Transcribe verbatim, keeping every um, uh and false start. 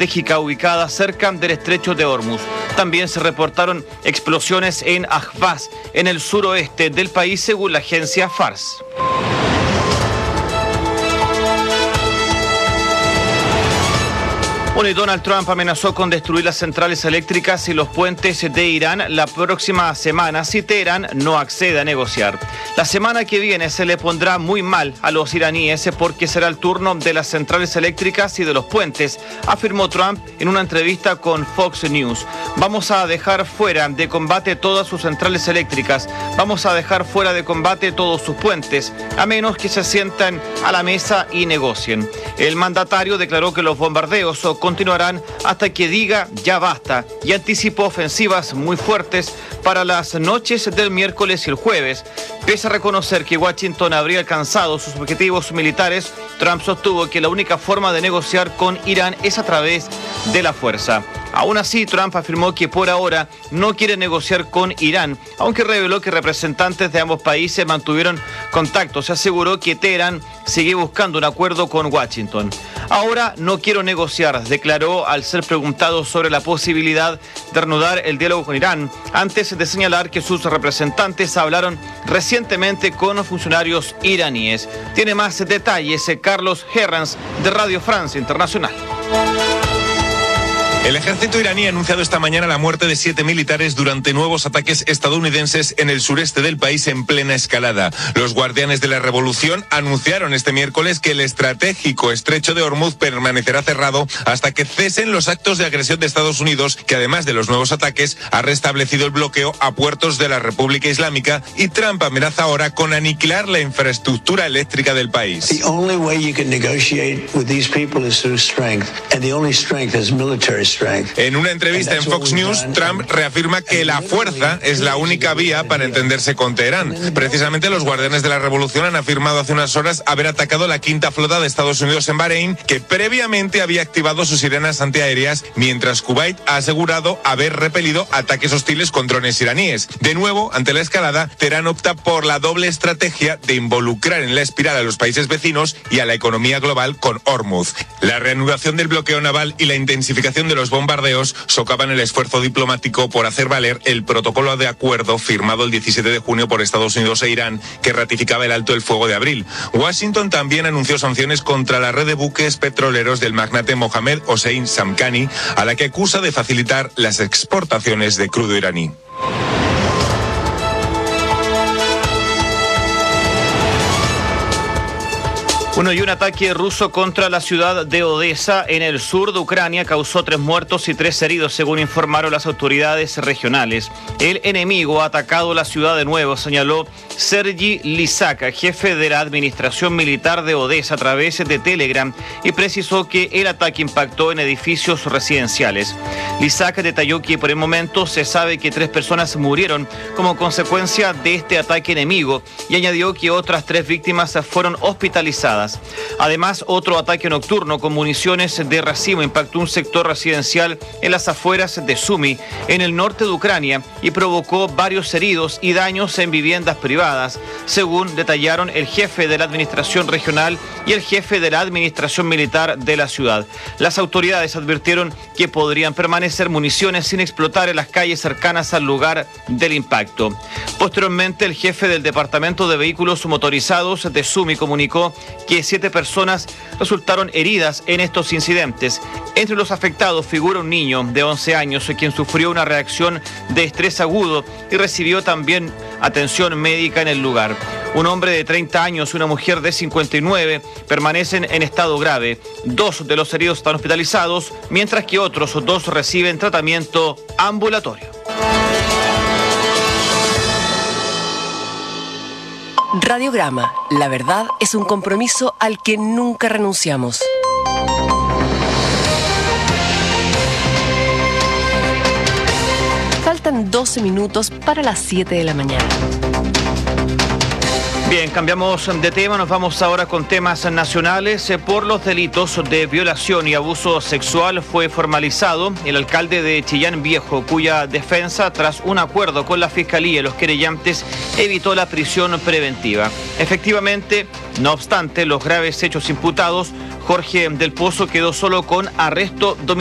estratégica ubicada cerca del estrecho de Hormuz. También se reportaron explosiones en Ahvaz, en el suroeste del país, según la agencia Fars. Bueno, y Donald Trump amenazó con destruir las centrales eléctricas y los puentes de Irán la próxima semana si Teherán no accede a negociar. La semana que viene se le pondrá muy mal a los iraníes porque será el turno de las centrales eléctricas y de los puentes, afirmó Trump en una entrevista con Fox News. Vamos a dejar fuera de combate todas sus centrales eléctricas, vamos a dejar fuera de combate todos sus puentes, a menos que se sientan a la mesa y negocien. El mandatario declaró que los bombardeos continuarán hasta que diga ya basta y anticipó ofensivas muy fuertes para las noches del miércoles y el jueves. Pese a reconocer que Washington habría alcanzado sus objetivos militares, Trump sostuvo que la única forma de negociar con Irán es a través de la fuerza. Aún así, Trump afirmó que por ahora no quiere negociar con Irán, aunque reveló que representantes de ambos países mantuvieron contacto. Se aseguró que Teherán sigue buscando un acuerdo con Washington. Ahora no quiero negociar, declaró al ser preguntado sobre la posibilidad de reanudar el diálogo con Irán, antes de señalar que sus representantes hablaron recientemente con funcionarios iraníes. Tiene más detalles Carlos Herranz de Radio France Internacional. El ejército iraní ha anunciado esta mañana la muerte de siete militares durante nuevos ataques estadounidenses en el sureste del país en plena escalada. Los guardianes de la revolución anunciaron este miércoles que el estratégico estrecho de Hormuz permanecerá cerrado hasta que cesen los actos de agresión de Estados Unidos, que además de los nuevos ataques ha restablecido el bloqueo a puertos de la República Islámica, y Trump amenaza ahora con aniquilar la infraestructura eléctrica del país. The only way you can negotiate with these people is through strength, and the only strength is military. En una entrevista en Fox News, Trump reafirma que la fuerza es la única vía para entenderse con Teherán. Precisamente los guardianes de la revolución han afirmado hace unas horas haber atacado la quinta flota de Estados Unidos en Bahrein, que previamente había activado sus sirenas antiaéreas, mientras Kuwait ha asegurado haber repelido ataques hostiles con drones iraníes. De nuevo, ante la escalada, Teherán opta por la doble estrategia de involucrar en la espiral a los países vecinos y a la economía global con Hormuz. La reanudación del bloqueo naval y la intensificación de los Los bombardeos socavan el esfuerzo diplomático por hacer valer el protocolo de acuerdo firmado el diecisiete de junio por Estados Unidos e Irán, que ratificaba el alto el fuego de abril. Washington también anunció sanciones contra la red de buques petroleros del magnate Mohammed Hossein Samkhani, a la que acusa de facilitar las exportaciones de crudo iraní. Bueno, y un ataque ruso contra la ciudad de Odessa, en el sur de Ucrania, causó tres muertos y tres heridos, según informaron las autoridades regionales. El enemigo ha atacado la ciudad de nuevo, señaló Sergi Lysak, jefe de la administración militar de Odessa, a través de Telegram, y precisó que el ataque impactó en edificios residenciales. Lysak detalló que por el momento se sabe que tres personas murieron como consecuencia de este ataque enemigo, y añadió que otras tres víctimas fueron hospitalizadas. Además, otro ataque nocturno con municiones de racimo impactó un sector residencial en las afueras de Sumy, en el norte de Ucrania, y provocó varios heridos y daños en viviendas privadas, según detallaron el jefe de la administración regional y el jefe de la administración militar de la ciudad. Las autoridades advirtieron que podrían permanecer municiones sin explotar en las calles cercanas al lugar del impacto. Posteriormente, el jefe del departamento de vehículos motorizados de Sumy comunicó que siete personas resultaron heridas en estos incidentes. Entre los afectados figura un niño de once años, quien sufrió una reacción de estrés agudo y recibió también atención médica en el lugar. Un hombre de treinta años y una mujer de cincuenta y nueve permanecen en estado grave. Dos de los heridos están hospitalizados, mientras que otros dos reciben tratamiento ambulatorio. Radiograma, la verdad es un compromiso al que nunca renunciamos. Faltan doce minutos para las siete de la mañana. Bien, cambiamos de tema, nos vamos ahora con temas nacionales. Por los delitos de violación y abuso sexual fue formalizado el alcalde de Chillán Viejo, cuya defensa, tras un acuerdo con la Fiscalía y los querellantes, evitó la prisión preventiva. Efectivamente, no obstante los graves hechos imputados, Jorge del Pozo quedó solo con arresto domiciliario.